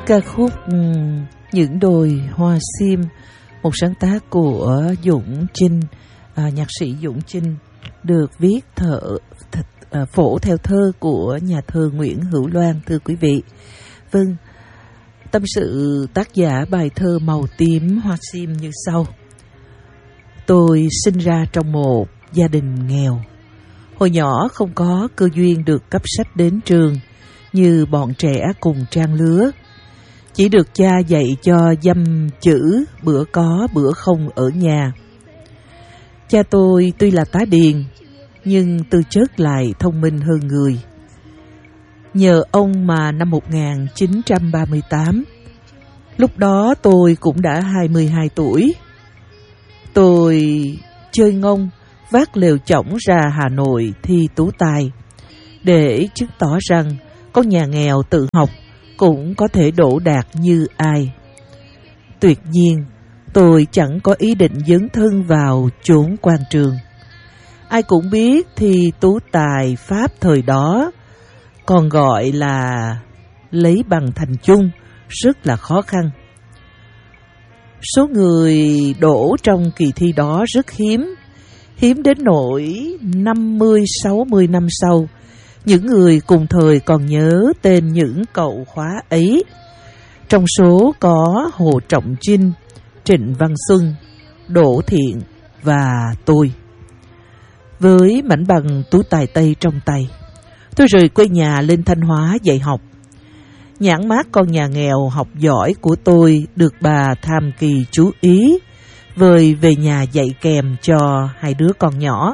Ca khúc Những đồi hoa sim, một sáng tác của Dũng Chinh, nhạc sĩ Dũng Chinh, được viết phổ theo thơ của nhà thơ Nguyễn Hữu Loan, thưa quý vị. Vâng, tâm sự tác giả bài thơ Màu tím hoa sim như sau. Tôi sinh ra trong một gia đình nghèo. Hồi nhỏ không có cơ duyên được cấp sách đến trường như bọn trẻ cùng trang lứa. Chỉ được cha dạy cho dăm chữ bữa có bữa không ở nhà. Cha tôi tuy là tá điền, nhưng tư chất lại thông minh hơn người. Nhờ ông mà năm 1938, lúc đó tôi cũng đã 22 tuổi. Tôi chơi ngông, vác lều chõng ra Hà Nội thi tú tài, để chứng tỏ rằng con nhà nghèo tự học cũng có thể đỗ đạt như ai. Tuyệt nhiên, tôi chẳng có ý định dấn thân vào chốn quan trường. Ai cũng biết thi tú tài Pháp thời đó, còn gọi là lấy bằng thành chung, rất là khó khăn. Số người đỗ trong kỳ thi đó rất hiếm đến nỗi 50-60 năm sau, những người cùng thời còn nhớ tên những cậu khóa ấy. Trong số có Hồ Trọng Chinh, Trịnh Văn Xuân, Đỗ Thiện và tôi. Với mảnh bằng tú tài Tây trong tay, tôi rời quê nhà lên Thanh Hóa dạy học. Nhãn mác con nhà nghèo học giỏi của tôi được bà Tham Kỳ chú ý, vời về nhà dạy kèm cho hai đứa con nhỏ.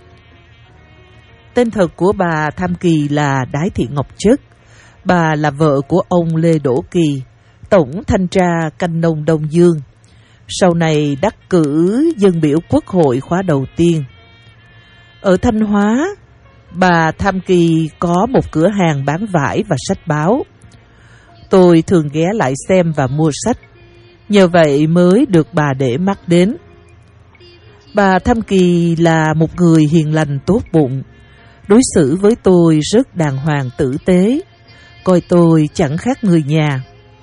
Tên thật của bà Tham Kỳ là Đái Thị Ngọc Chất. Bà là vợ của ông Lê Đỗ Kỳ, tổng thanh tra Canh Nông Đông Dương, sau này đắc cử dân biểu Quốc hội khóa đầu tiên. Ở Thanh Hóa, bà Tham Kỳ có một cửa hàng bán vải và sách báo. Tôi thường ghé lại xem và mua sách, nhờ vậy mới được bà để mắt đến. Bà Tham Kỳ là một người hiền lành tốt bụng, đối xử với tôi rất đàng hoàng tử tế, coi tôi chẳng khác người nhà.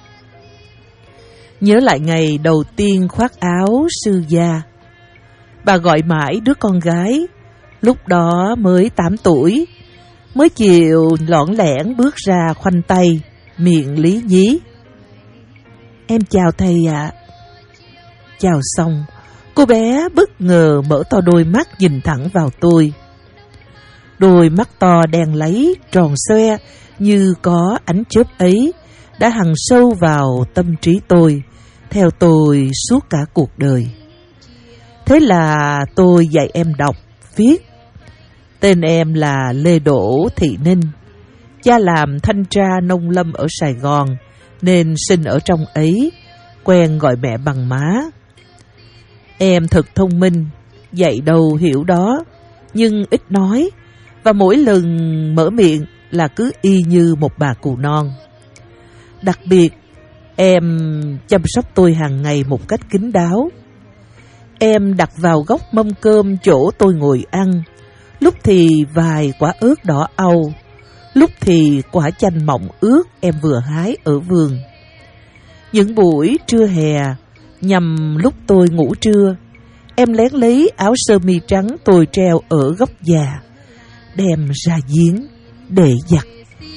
Nhớ lại ngày đầu tiên khoác áo sư gia, bà gọi mãi đứa con gái, lúc đó mới 8 tuổi, mới chịu lỏn lẻn bước ra khoanh tay, miệng lý nhí. Em chào thầy ạ. Chào xong, cô bé bất ngờ mở to đôi mắt nhìn thẳng vào tôi. Đôi mắt to đen láy, tròn xoe như có ánh chớp ấy đã hằn sâu vào tâm trí tôi, theo tôi suốt cả cuộc đời. Thế là tôi dạy em đọc, viết. Tên em là Lê Đỗ Thị Ninh. Cha làm thanh tra nông lâm ở Sài Gòn nên sinh ở trong ấy, quen gọi mẹ bằng má. Em thật thông minh, dạy đâu hiểu đó, nhưng ít nói, và mỗi lần mở miệng là cứ y như một bà cụ non. Đặc biệt, em chăm sóc tôi hàng ngày một cách kín đáo. Em đặt vào góc mâm cơm chỗ tôi ngồi ăn, lúc thì vài quả ớt đỏ au, lúc thì quả chanh mọng ướt em vừa hái ở vườn. Những buổi trưa hè, nhằm lúc tôi ngủ trưa, em lén lấy áo sơ mi trắng tôi treo ở góc già, đem ra giếng để giặt.